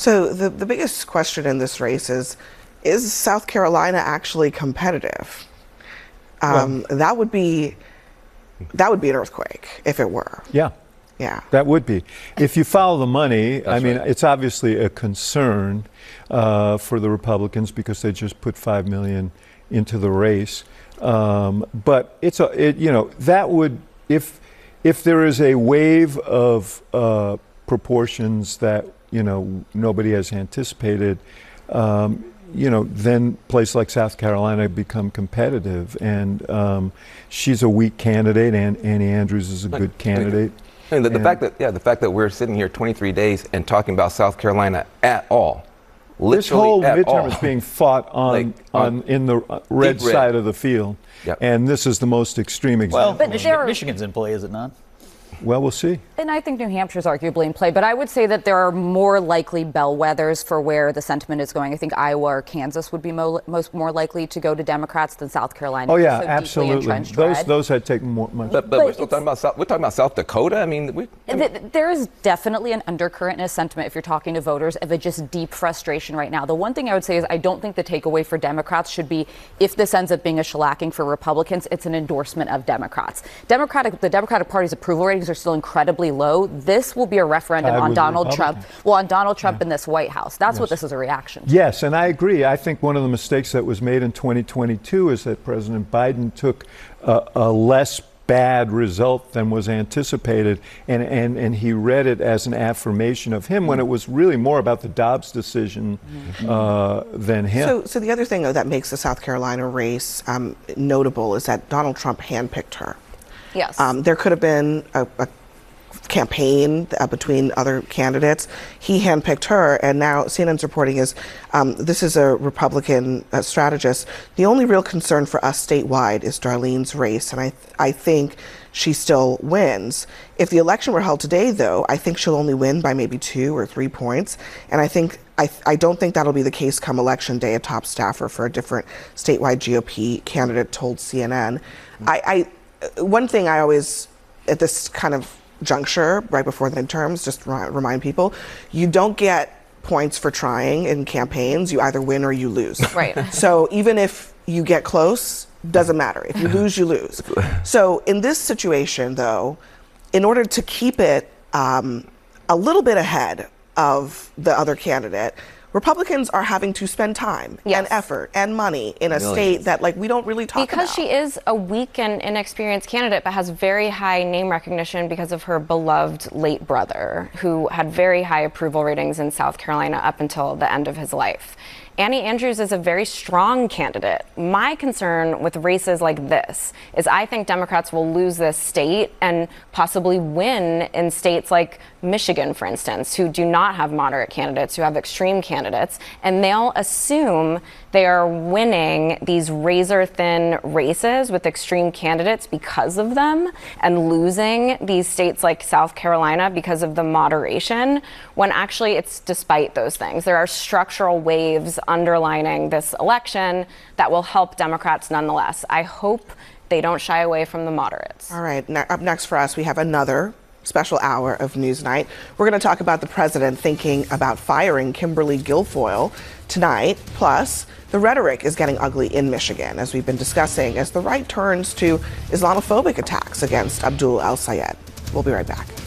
So the biggest question in this race is South Carolina actually competitive? That would be an earthquake if it were. Yeah. Yeah. That would be. If you follow the money, That's right. It's obviously a concern for the Republicans because they just put $5 million into the race. But that would, if there is a wave of proportions that nobody has anticipated, then places like South Carolina become competitive. And she's a weak candidate, and Annie Andrews is a good candidate. And the fact that we're sitting here 23 days and talking about South Carolina at all. This whole midterm is being fought in the red side of the field. Yep. And this is the most extreme example. Well, but Michigan's in play, is it not? Well, we'll see. And I think New Hampshire's arguably in play, but I would say that there are more likely bellwethers for where the sentiment is going. I think Iowa or Kansas would be more likely to go to Democrats than South Carolina. Oh yeah, absolutely. Those had taken more money. But we're still talking about South Dakota. I mean, there is definitely an undercurrent in a sentiment if you're talking to voters of a just deep frustration right now. The one thing I would say is I don't think the takeaway for Democrats should be if this ends up being a shellacking for Republicans, it's an endorsement of Democrats. The Democratic Party's approval ratings are still incredibly low. This will be a referendum on Donald Trump. Well, on Donald Trump in this White House. That's what this is a reaction to. Yes, and I agree. I think one of the mistakes that was made in 2022 is that President Biden took a less bad result than was anticipated, and he read it as an affirmation of him when it was really more about the Dobbs decision than him. So the other thing that makes the South Carolina race notable is that Donald Trump handpicked her. Yes. There could have been a campaign between other candidates. He handpicked her, and now CNN's reporting is this is a Republican strategist. The only real concern for us statewide is Darlene's race, and I think she still wins. If the election were held today, though, I think she'll only win by maybe 2 or 3 points, and I don't think that'll be the case come election day. A top staffer for a different statewide GOP candidate told CNN. One thing I always, at this kind of juncture, right before the midterms, just remind people, you don't get points for trying in campaigns. You either win or you lose. Right. So even if you get close, doesn't matter. If you lose, you lose. So in this situation, though, in order to keep it a little bit ahead of the other candidate, Republicans are having to spend time and effort and money in a state that we don't really talk about. Because she is a weak and inexperienced candidate, but has very high name recognition because of her beloved late brother, who had very high approval ratings in South Carolina up until the end of his life. Annie Andrews is a very strong candidate. My concern with races like this is I think Democrats will lose this state and possibly win in states like Michigan, for instance, who do not have moderate candidates, who have extreme candidates, and they'll assume they are winning these razor-thin races with extreme candidates because of them and losing these states like South Carolina because of the moderation, when actually it's despite those things. There are structural waves underlining this election that will help Democrats nonetheless. I hope they don't shy away from the moderates. All right, up next for us, we have another special hour of Newsnight. We're going to talk about the president thinking about firing Kimberly Guilfoyle tonight. Plus, the rhetoric is getting ugly in Michigan, as we've been discussing, as the right turns to Islamophobic attacks against Abdul El-Sayed. We'll be right back.